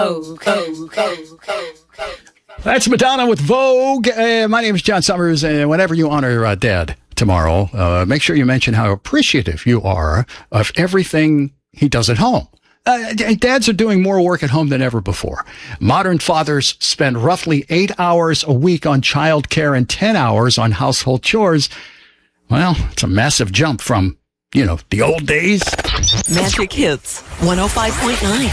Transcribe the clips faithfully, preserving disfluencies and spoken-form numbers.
That's Madonna with Vogue. Uh, my name is John Summers, and whenever you honor uh, Dad tomorrow, uh, make sure you mention how appreciative you are of everything he does at home. Uh, dads are doing more work at home than ever before. Modern fathers spend roughly eight hours a week on child care and ten hours on household chores. Well, it's a massive jump from, you know, the old days. Magic Hits one oh five point nine.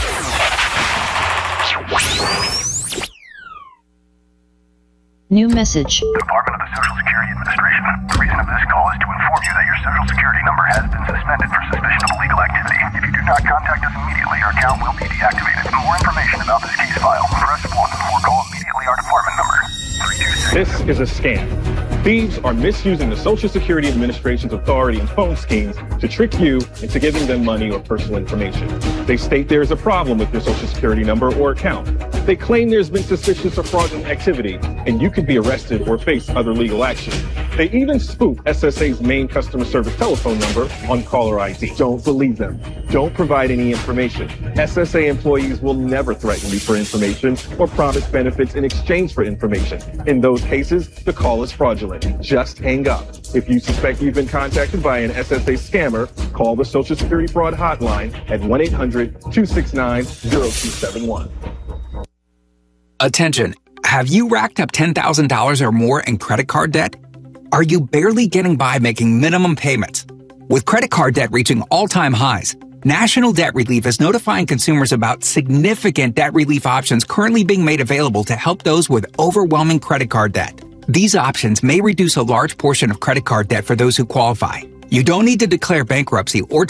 New message. Department of the Social Security Administration. The reason of this call is to inform you that your Social Security number has been suspended for suspicion of illegal activity. If you do not contact us immediately, your account will be deactivated. For more information about this case file, press one or call immediately our department number. three two six. This is a scam. Thieves are misusing the Social Security Administration's authority and phone schemes to trick you into giving them money or personal information. They state there is a problem with your Social Security number or account. They claim there's been suspicious or fraudulent activity, and you could be arrested or face other legal action. They even spoof S S A's main customer service telephone number on caller I D. Don't believe them. Don't provide any information. S S A employees will never threaten you for information or promise benefits in exchange for information. In those cases, the call is fraudulent. Just hang up. If you suspect you've been contacted by an S S A scammer, call the Social Security Fraud Hotline at one eight hundred two six nine zero two seven one. Attention. Have you racked up ten thousand dollars or more in credit card debt? Are you barely getting by making minimum payments? With credit card debt reaching all-time highs, National Debt Relief is notifying consumers about significant debt relief options currently being made available to help those with overwhelming credit card debt. These options may reduce a large portion of credit card debt for those who qualify. You don't need to declare bankruptcy or